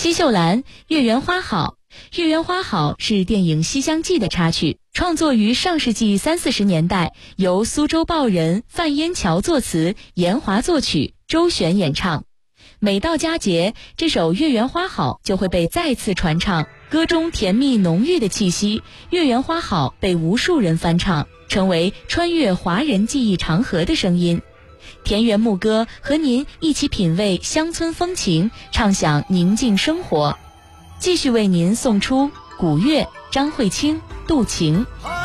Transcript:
西秀兰，月圆花好。月圆花好是电影《西厢记》的插曲，创作于上世纪30-40年代，由苏州报人范烟桥作词，严华作曲，周璇演唱。每到佳节，这首《月圆花好》就会被再次传唱，歌中甜蜜浓郁的气息，《月圆花好》被无数人翻唱，成为穿越华人记忆长河的声音。田园牧歌和您一起品味乡村风情，畅享宁静生活。继续为您送出古乐张慧清《渡情》。